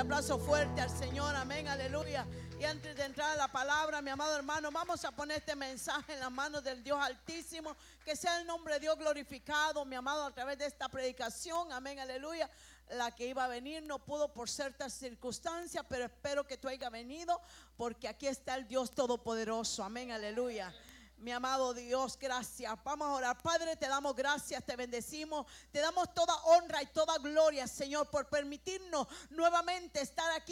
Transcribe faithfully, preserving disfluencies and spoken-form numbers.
Aplauso fuerte al Señor, amén, aleluya. Y antes de entrar a la palabra, mi amado hermano, vamos a poner este mensaje en las manos del Dios Altísimo. Que sea el nombre de Dios glorificado, mi amado, a través de esta predicación, amén, aleluya. La que iba a venir no pudo por ciertas circunstancias, pero espero que tú hayas venido, porque aquí está el Dios Todopoderoso, amén, aleluya. Mi amado Dios, gracias. Vamos a orar. Padre, te damos gracias, te bendecimos, te damos toda honra y toda gloria, Señor, por permitirnos nuevamente estar aquí